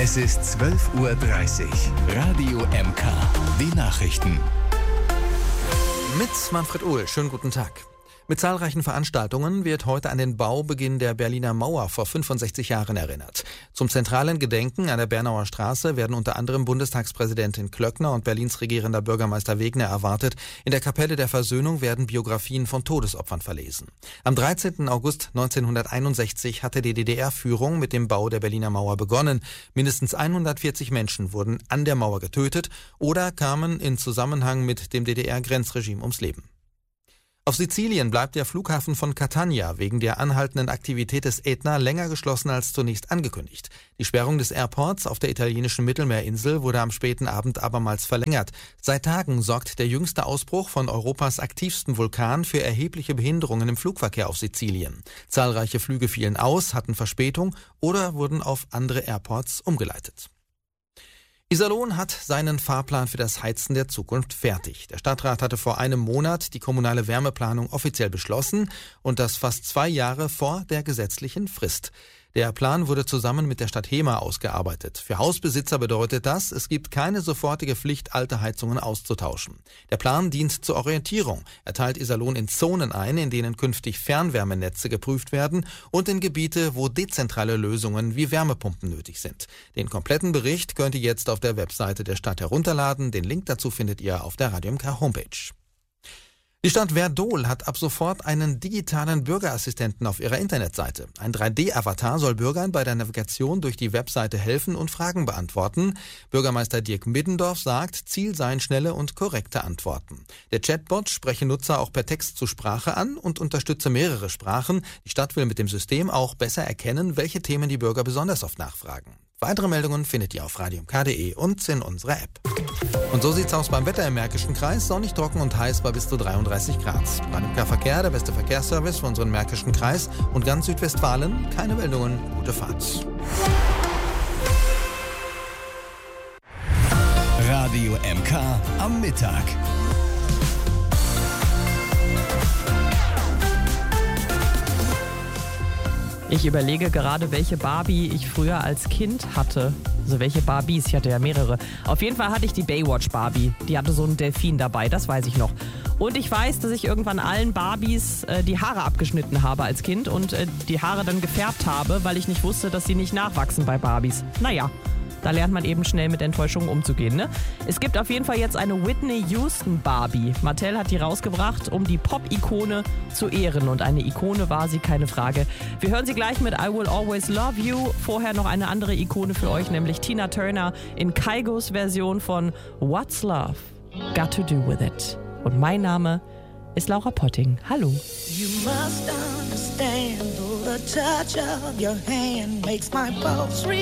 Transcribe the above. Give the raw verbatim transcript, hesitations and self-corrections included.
Es ist zwölf Uhr dreißig. Radio M K. Die Nachrichten. Mit Manfred Uhl. Schönen guten Tag. Mit zahlreichen Veranstaltungen wird heute an den Baubeginn der Berliner Mauer vor fünfundsechzig Jahren erinnert. Zum zentralen Gedenken an der Bernauer Straße werden unter anderem Bundestagspräsidentin Klöckner und Berlins regierender Bürgermeister Wegner erwartet. In der Kapelle der Versöhnung werden Biografien von Todesopfern verlesen. Am dreizehnten August neunzehnhunderteinundsechzig hatte die D D R-Führung mit dem Bau der Berliner Mauer begonnen. Mindestens hundertvierzig Menschen wurden an der Mauer getötet oder kamen in Zusammenhang mit dem D D R-Grenzregime ums Leben. Auf Sizilien bleibt der Flughafen von Catania wegen der anhaltenden Aktivität des Ätna länger geschlossen als zunächst angekündigt. Die Sperrung des Airports auf der italienischen Mittelmeerinsel wurde am späten Abend abermals verlängert. Seit Tagen sorgt der jüngste Ausbruch von Europas aktivstem Vulkan für erhebliche Behinderungen im Flugverkehr auf Sizilien. Zahlreiche Flüge fielen aus, hatten Verspätung oder wurden auf andere Airports umgeleitet. Iserlohn hat seinen Fahrplan für das Heizen der Zukunft fertig. Der Stadtrat hatte vor einem Monat die kommunale Wärmeplanung offiziell beschlossen und das fast zwei Jahre vor der gesetzlichen Frist. Der Plan wurde zusammen mit der Stadt Hemer ausgearbeitet. Für Hausbesitzer bedeutet das, es gibt keine sofortige Pflicht, alte Heizungen auszutauschen. Der Plan dient zur Orientierung. Er teilt Iserlohn in Zonen ein, in denen künftig Fernwärmenetze geprüft werden und in Gebiete, wo dezentrale Lösungen wie Wärmepumpen nötig sind. Den kompletten Bericht könnt ihr jetzt auf der Webseite der Stadt herunterladen. Den Link dazu findet ihr auf der Radio M K Homepage. Die Stadt Werdohl hat ab sofort einen digitalen Bürgerassistenten auf ihrer Internetseite. Ein drei D Avatar soll Bürgern bei der Navigation durch die Webseite helfen und Fragen beantworten. Bürgermeister Dirk Middendorf sagt, Ziel seien schnelle und korrekte Antworten. Der Chatbot spreche Nutzer auch per Text zu Sprache an und unterstütze mehrere Sprachen. Die Stadt will mit dem System auch besser erkennen, welche Themen die Bürger besonders oft nachfragen. Weitere Meldungen findet ihr auf radio m k punkt d e und in unserer App. Und so sieht's aus beim Wetter im Märkischen Kreis. Sonnig, trocken und heiß bei bis zu dreiunddreißig Grad. Radio M K Verkehr, der beste Verkehrsservice für unseren Märkischen Kreis und ganz Südwestfalen. Keine Meldungen, gute Fahrt. Radio M K am Mittag. Ich überlege gerade, welche Barbie ich früher als Kind hatte. Also welche Barbies, ich hatte ja mehrere. Auf jeden Fall hatte ich die Baywatch Barbie. Die hatte so einen Delfin dabei, das weiß ich noch. Und ich weiß, dass ich irgendwann allen Barbies äh, die Haare abgeschnitten habe als Kind und äh, die Haare dann gefärbt habe, weil ich nicht wusste, dass sie nicht nachwachsen bei Barbies. Naja. Da lernt man eben schnell mit Enttäuschungen umzugehen, ne? Es gibt auf jeden Fall jetzt eine Whitney Houston Barbie. Mattel hat die rausgebracht, um die Pop-Ikone zu ehren. Und eine Ikone war sie, keine Frage. Wir hören sie gleich mit I Will Always Love You. Vorher noch eine andere Ikone für euch, nämlich Tina Turner in Kaigos Version von What's Love Got to Do With It. Und mein Name ist Laura Potting. Hallo. You must understand, the touch of your hand makes my pulse